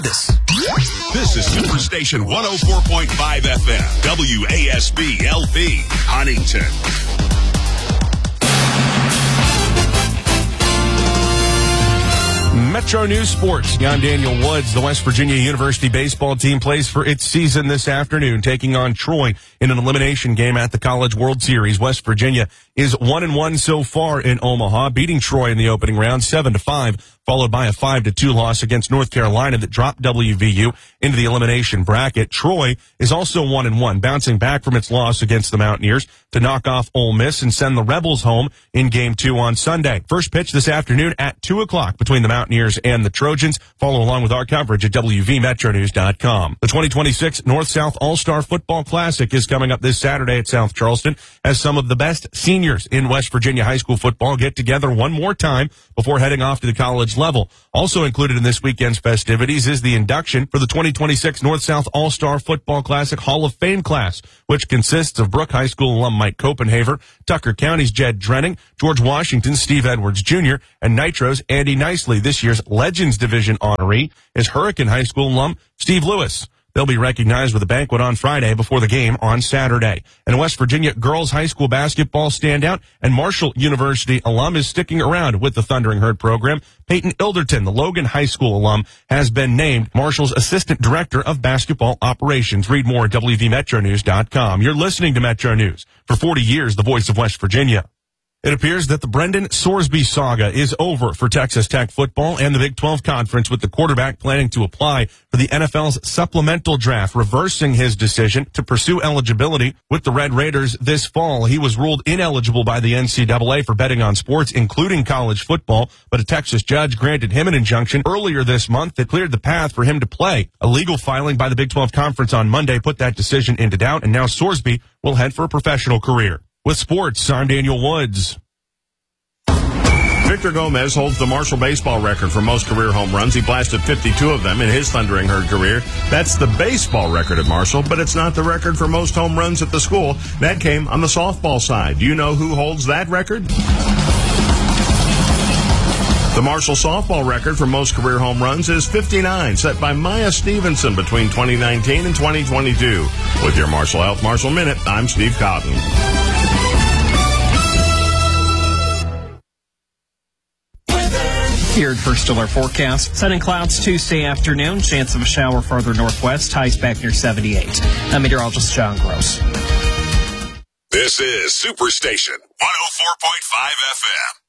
This is Superstation 104.5 FM, WASB LP, Huntington. Metro News Sports. I'm Daniel Woods. The West Virginia University baseball team plays for its season this afternoon, taking on Troy in an elimination game at the College World Series. West Virginia is 1-1 so far in Omaha, beating Troy in the opening round 7-5, followed by a 5-2 loss against North Carolina that dropped WVU into the elimination bracket. Troy is also 1-1, bouncing back from its loss against the Mountaineers to knock off Ole Miss and send the Rebels home in Game 2 on Sunday. First pitch this afternoon at 2 o'clock between the Mountaineers and the Trojans. Follow along with our coverage at WVMetroNews.com. The 2026 North-South All-Star Football Classic is coming up this Saturday at South Charleston as some of the best seniors in West Virginia high school football get together one more time before heading off to the college level. Also included in this weekend's festivities is the induction for the 2026 North-South All-Star Football Classic Hall of Fame class, which consists of Brooke High School alum Mike Copenhaver, Tucker County's Jed Drenning, George Washington's Steve Edwards Jr., and Nitro's Andy Nicely. This year's Legends Division honoree is Hurricane High School alum Steve Lewis. They'll be recognized with a banquet on Friday before the game on Saturday. And West Virginia girls high school basketball standout and Marshall University alum is sticking around with the Thundering Herd program. Peyton Ilderton, the Logan High School alum, has been named Marshall's Assistant Director of Basketball Operations. Read more at WVMetroNews.com. You're listening to Metro News. For 40 years, the voice of West Virginia. It appears that the Brendan Sorsby saga is over for Texas Tech football and the Big 12 Conference, with the quarterback planning to apply for the NFL's supplemental draft, reversing his decision to pursue eligibility with the Red Raiders this fall. He was ruled ineligible by the NCAA for betting on sports, including college football, but a Texas judge granted him an injunction earlier this month that cleared the path for him to play. A legal filing by the Big 12 Conference on Monday put that decision into doubt, and now Sorsby will head for a professional career. With sports, I'm Daniel Woods. Victor Gomez holds the Marshall baseball record for most career home runs. He blasted 52 of them in his Thundering Herd career. That's the baseball record at Marshall, but it's not the record for most home runs at the school. That came on the softball side. Do you know who holds that record? The Marshall softball record for most career home runs is 59, set by Maya Stevenson between 2019 and 2022. With your Marshall Health Marshall Minute, I'm Steve Cotton. Here at First Alert Forecast, sun and clouds Tuesday afternoon, chance of a shower further northwest, highs back near 78. I'm meteorologist John Gross. This is Superstation 104.5 FM.